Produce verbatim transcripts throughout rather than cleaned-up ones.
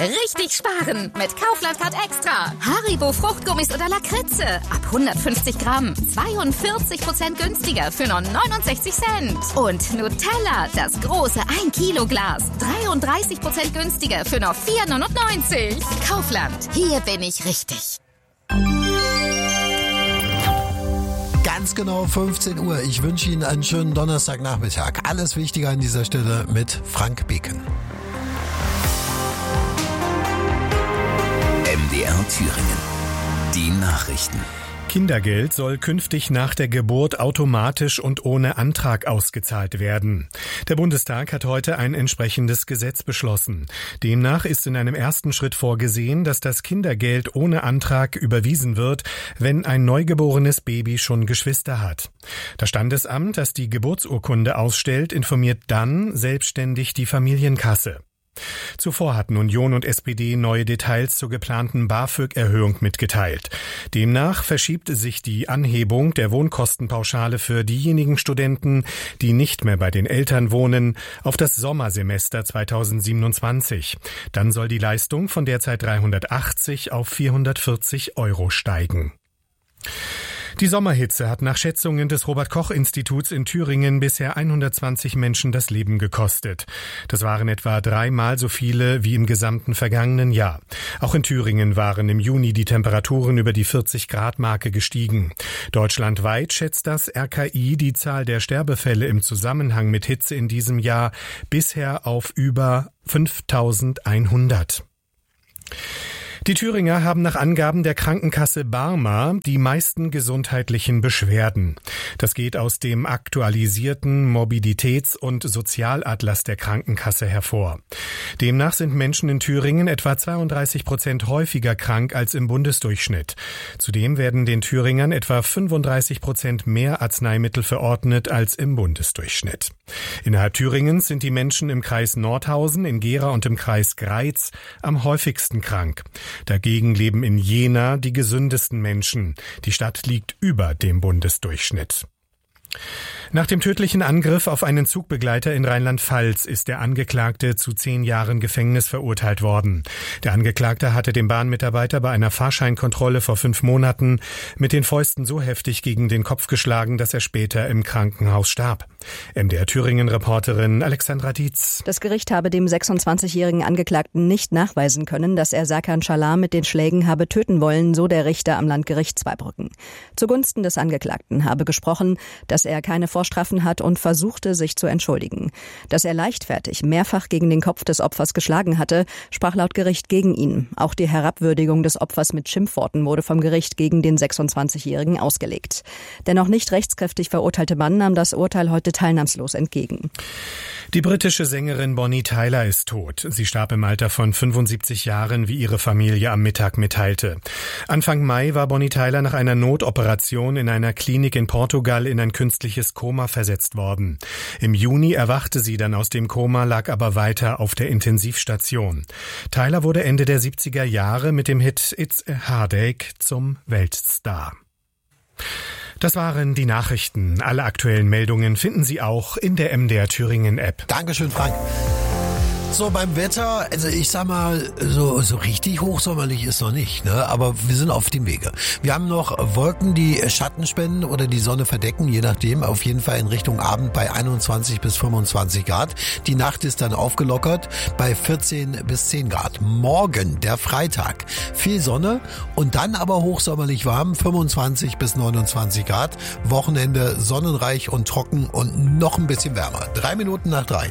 richtig sparen mit Kaufland Card Extra. Haribo Fruchtgummis oder Lakritze. Ab hundertfünfzig Gramm. zweiundvierzig Prozent günstiger für nur neunundsechzig Cent. Und Nutella, das große ein Kilo Glas. dreiunddreißig Prozent günstiger für nur vier neunundneunzig. Kaufland. Hier bin ich richtig. Ganz genau fünfzehn Uhr. Ich wünsche Ihnen einen schönen Donnerstagnachmittag. Alles Wichtige an dieser Stelle mit Frank Beken. M D R Thüringen. Die Nachrichten. Kindergeld soll künftig nach der Geburt automatisch und ohne Antrag ausgezahlt werden. Der Bundestag hat heute ein entsprechendes Gesetz beschlossen. Demnach ist in einem ersten Schritt vorgesehen, dass das Kindergeld ohne Antrag überwiesen wird, wenn ein neugeborenes Baby schon Geschwister hat. Das Standesamt, das die Geburtsurkunde ausstellt, informiert dann selbstständig die Familienkasse. Zuvor hatten Union und S P D neue Details zur geplanten BAföG-Erhöhung mitgeteilt. Demnach verschiebt sich die Anhebung der Wohnkostenpauschale für diejenigen Studenten, die nicht mehr bei den Eltern wohnen, auf das Sommersemester zweitausendsiebenundzwanzig. Dann soll die Leistung von derzeit dreihundertachtzig auf vierhundertvierzig Euro steigen. Die Sommerhitze hat nach Schätzungen des Robert-Koch-Instituts in Thüringen bisher hundertzwanzig Menschen das Leben gekostet. Das waren etwa dreimal so viele wie im gesamten vergangenen Jahr. Auch in Thüringen waren im Juni die Temperaturen über die vierzig-Grad-Marke gestiegen. Deutschlandweit schätzt das R K I die Zahl der Sterbefälle im Zusammenhang mit Hitze in diesem Jahr bisher auf über fünftausendeinhundert. Die Thüringer haben nach Angaben der Krankenkasse Barmer die meisten gesundheitlichen Beschwerden. Das geht aus dem aktualisierten Morbiditäts- und Sozialatlas der Krankenkasse hervor. Demnach sind Menschen in Thüringen etwa zweiunddreißig Prozent häufiger krank als im Bundesdurchschnitt. Zudem werden den Thüringern etwa fünfunddreißig Prozent mehr Arzneimittel verordnet als im Bundesdurchschnitt. Innerhalb Thüringens sind die Menschen im Kreis Nordhausen, in Gera und im Kreis Greiz am häufigsten krank. Dagegen leben in Jena die gesündesten Menschen. Die Stadt liegt über dem Bundesdurchschnitt. Nach dem tödlichen Angriff auf einen Zugbegleiter in Rheinland-Pfalz ist der Angeklagte zu zehn Jahren Gefängnis verurteilt worden. Der Angeklagte hatte dem Bahnmitarbeiter bei einer Fahrscheinkontrolle vor fünf Monaten mit den Fäusten so heftig gegen den Kopf geschlagen, dass er später im Krankenhaus starb. M D R Thüringen-Reporterin Alexandra Dietz. Das Gericht habe dem sechsundzwanzigjährigen Angeklagten nicht nachweisen können, dass er Serkan Schalar mit den Schlägen habe töten wollen, so der Richter am Landgericht Zweibrücken. Zugunsten des Angeklagten habe gesprochen, dass er keine Vorstrafen hat und versuchte, sich zu entschuldigen. Dass er leichtfertig mehrfach gegen den Kopf des Opfers geschlagen hatte, sprach laut Gericht gegen ihn. Auch die Herabwürdigung des Opfers mit Schimpfworten wurde vom Gericht gegen den sechsundzwanzigjährigen ausgelegt. Der noch nicht rechtskräftig verurteilte Mann nahm das Urteil heute teilnahmslos entgegen. Die britische Sängerin Bonnie Tyler ist tot. Sie starb im Alter von fünfundsiebzig Jahren, wie ihre Familie am Mittag mitteilte. Anfang Mai war Bonnie Tyler nach einer Notoperation in einer Klinik in Portugal in ein künstliches Koma versetzt worden. Im Juni erwachte sie dann aus dem Koma, lag aber weiter auf der Intensivstation. Tyler wurde Ende der siebziger Jahre mit dem Hit It's a Heartache zum Weltstar. Das waren die Nachrichten. Alle aktuellen Meldungen finden Sie auch in der M D R Thüringen App. Dankeschön, Frank. So, beim Wetter, also ich sag mal, so, so richtig hochsommerlich ist noch nicht, ne? Aber wir sind auf dem Wege. Wir haben noch Wolken, die Schatten spenden oder die Sonne verdecken, je nachdem. Auf jeden Fall in Richtung Abend bei einundzwanzig bis fünfundzwanzig Grad. Die Nacht ist dann aufgelockert bei vierzehn bis zehn Grad. Morgen, der Freitag, viel Sonne und dann aber hochsommerlich warm, fünfundzwanzig bis neunundzwanzig Grad. Wochenende sonnenreich und trocken und noch ein bisschen wärmer. Drei Minuten nach drei.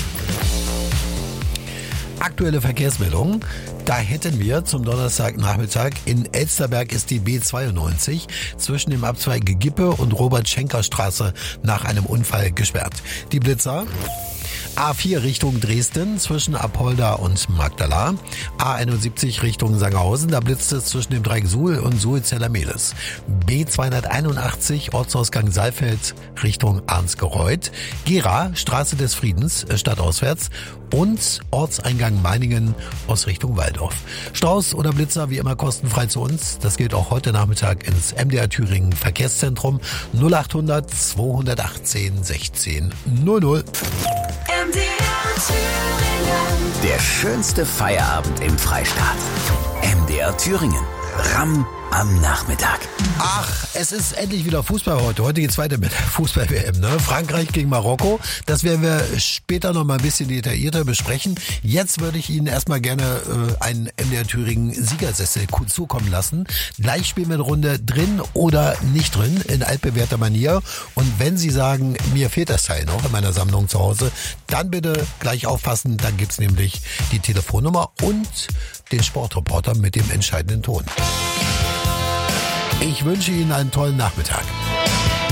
Aktuelle Verkehrsmeldungen. Da hätten wir zum Donnerstagnachmittag in Elsterberg ist die B zweiundneunzig zwischen dem Abzweig Gippe und Robert-Schenker-Straße nach einem Unfall gesperrt. Die Blitzer. A vier Richtung Dresden zwischen Apolda und Magdala. A einundsiebzig Richtung Sangerhausen, da blitzt es zwischen dem Dreieck Suhl und Suhl-Zellermehlis. B zweihunderteinundachtzig Ortsausgang Saalfeld Richtung Arnsgereuth. Gera, Straße des Friedens, stadtauswärts. Und Ortseingang Meiningen aus Richtung Waldorf. Strauß oder Blitzer wie immer kostenfrei zu uns. Das gilt auch heute Nachmittag ins M D R Thüringen Verkehrszentrum null achthundert zweihundertachtzehn sechzehn null null. M D R Der schönste Feierabend im Freistaat. M D R Thüringen. Ramm am Nachmittag. Ach, es ist endlich wieder Fußball heute. Heute geht's weiter mit der Fußball-W M. Ne? Frankreich gegen Marokko. Das werden wir später noch mal ein bisschen detaillierter besprechen. Jetzt würde ich Ihnen erstmal gerne äh, einen M D R Thüringen Siegersessel zukommen lassen. Gleich spielen wir eine Runde drin oder nicht drin, in altbewährter Manier. Und wenn Sie sagen, mir fehlt das Teil noch in meiner Sammlung zu Hause, dann bitte gleich aufpassen. Dann gibt's nämlich die Telefonnummer und den Sportreporter mit dem entscheidenden Ton. Ich wünsche Ihnen einen tollen Nachmittag.